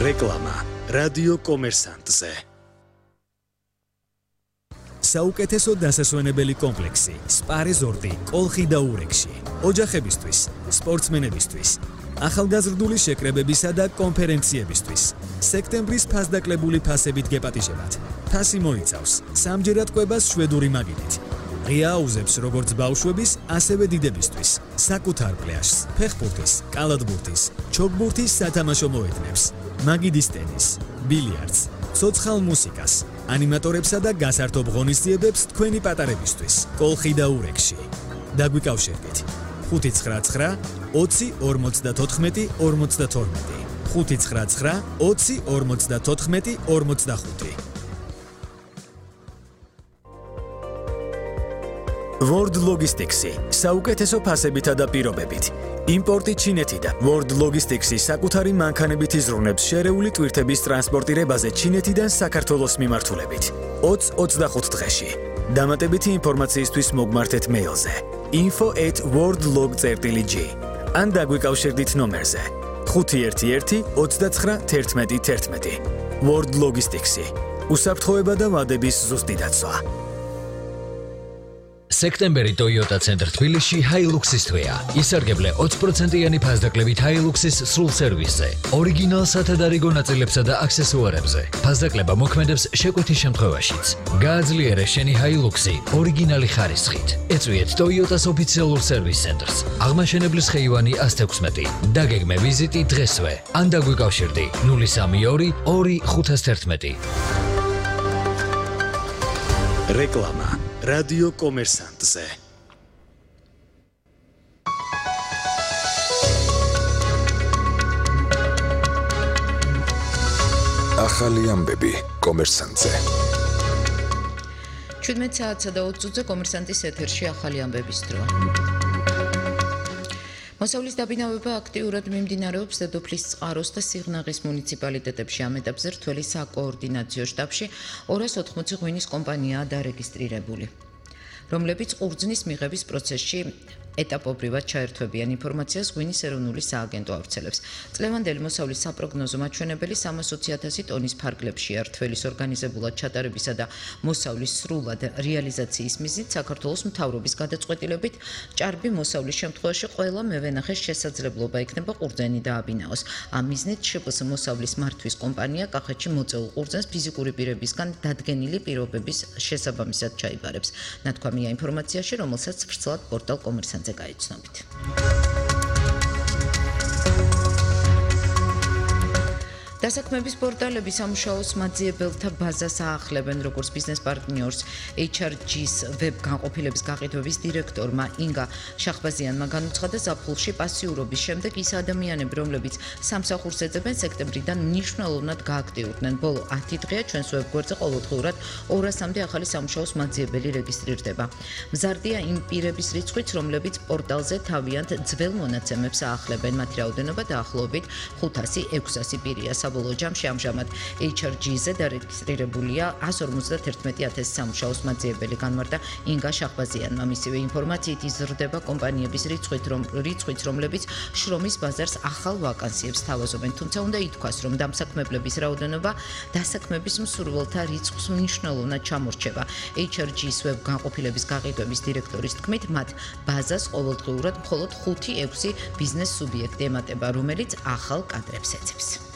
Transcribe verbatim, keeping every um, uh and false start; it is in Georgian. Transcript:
რეკლამა რადიო კომერსანტზე. საუკეთესო დასასვენებელი კომპლექსი სპა რეზორტი კოლხი და ურეკში. ოჯახებისთვის, სპორტსმენებისთვის, ახალგაზრდული შეკრებებისა და კონფერენციებისთვის. სექტემბრის ფასდაკლებული ფასებით გეპატიჟებათ. ფასი მოიცავს სამჯერად კვებას შვედური მაგიდით. ღია აუზებს როგორც ბავშვების, ასევე დიდებისთვის. საკუთარ პლაჟს, ფეხბურთის, კალათბურთის, ჩოგბურთის სათამაშო მოედნებს. მაგიდის ტენის, ბილიარდს, ცოცხალ მუსიკას, ანიმატორებსა და გასართობ ღონისძიებებს თქვენი პატარებისთვის. კოლხი და ურეკში. დაგვიკავშირდით. ხუთი ცხრა ცხრა ოცი ორმოცდათოთხმეტი ორმოცდათორმეტი. ხუთი ცხრა ცხრა ოცი ორმოცდათოთხმეტი ორმოცდახუთი. World Logistics-ი საუკეთესო ფასებითა და პირობებით. იმპორტი ჩინეთიდან. World Logistics-ი საკუთარი მანქანებით იზრუნებს შერეული ტვირთების ტრანსპორტირებაზე ჩინეთიდან საქართველოს მიმართულებით. ოცი ოცდახუთ დღეში. დამატებითი ინფორმაციისთვის მოგმართეთ მეილზე info at worldlog dot g ან დაგვიკავშირდით ნომერზე ხუთი ერთი ერთი ოცდაცხრა თერთმეტი თერთმეტი. World Logistics-ი უსაფრთხოება და ვადების ზუსტი დაცვა. სექტემბერი Toyota Center თბილისში Hilux-ის თვეა. ისარგებლე ოცი პროცენტიანი ფასდაკლებით Hilux-ის სრულ სერვისზე, ორიგინალ სათადარიგო ნაწილებსა და აქსესუარებზე. ფასდაკლება მოქმედებს შეკვეთის შემთხვევაშიც. გააძლიერე შენი Hilux-ი ორიგინალი ხარისხით. ეწვიეთ Toyota-s ოფიციალურ სერვის ცენტრს. აღმაშენებლის ხეივანი ათს ათექვსმეტი. დაგეგმე ვიზიტი დღესვე. ან დაგვიკავშირდი ნული სამი ორი ორი ხუთას თერთმეტი. რეკლამა რადიო კომერსანტზე. ახალი ამბები კომერსანტზე. შვიდმეტ საათსა და ოცი წუთზე კომერსანტის ეთერში ახალი ამბების დრო. მოსავლის დაბინავება აქტიურად მიმდინარეობს დედოფლის წყაროს და სიღნაღის მუნიციპალიტეტებში. ამ ეტაპზე რთველი საკოორდინაციო შტაბში ორას ოთხმოცი ღვინის კომპანიაა დარეგისტრირებული, რომლებიც ყურძნის მიღების პროცესში ეტაპობრივად ჩაერთვებიან ინფორმაციას ღვინის ეროვნული სააგენტო ავრცელებს. წლევანდელი მოსავლის საპროგნოზო მაჩვენებელი სამას ოცი ათასი ტონის ფარგლებშია. რთველის ორგანიზებულად ჩატარებისა და მოსავლის სრულად რეალიზაციის მიზნით საქართველოს მთავრობის გადაწყვეტილებით ჭარბი მოსავლის შემთხვევაში ყველა მევენახეს შესაძლებლობა ექნება ყურძენი დააბინაოს. ამ მიზნით შპს მოსავლის მართვის კომპანია კახეთში მოწეულ ყურძენს ფიზიკური პირებისგან დადგენილი პირობების შესაბამისად ჩაიბარებს. ნათქვამია ინფორმაციაში, რომელსაც ვრცლად პორტალ კომერსანტზე გაიცნობით. დასაქმების პორტალები სამუშაოს მაძიებელთა ბაზას აახლებენ, როგორც ბიზნეს პარტნიორს ეიჩ არ ჯი-ს ვებ განყოფილების გაყიდვების დირექტორმა ინგა შახბაზიანმა განუცხადა, ზაფხულში პასიურობის შემდეგ ის ადამიანები, რომლებიც სამსახურს ეძებენ, სექტემბრიდან მნიშვნელოვნად გააქტიურდნენ. ბოლო ათი დღეა ჩვენს ვებგვერდზე ყოველდღიურად ორასამდე ახალი სამუშაოს მაძიებელი რეგისტრირდება. მზარდია იმ პირების რიცხვიც, რომლებიც პორტალზე თავიანთ ძველ მონაცემებს აახლებენ. მათი რაოდენობა დაახლოებით ხუთასი ექვსასი პირია. საბოლოო ჯამში ამჟამად ეიჩ არ ჯი-ზე დარეგისტრირებულია ას ორმოცდათერთმეტი ათასი სამუშაოს მაძიებელი, განმარტა ინგა შახბაზიანმა. მისივე ინფორმაციით იზრდება კომპანიების რიცხვით, რომ რიცხვით, რომლებიც შრომის ბაზარს ახალ ვაკანსიებს თავაზობენ. თუმცა უნდა ითქვას, რომ დამსაქმებლების რაოდენობა დასაქმების მსურველთა რიცხვს მნიშვნელოვნად ჩამორჩება. ეიჩ არ ჯი-ს ვებ განყოფილების გაყიდვების დირექტორის თქმით, მათ ბაზას ყოველდღიურად მხოლოდ ხუთი ექვსი ბიზნეს სუბიექტი ემატება, რომელიც ახალ კადრებს ეძებს.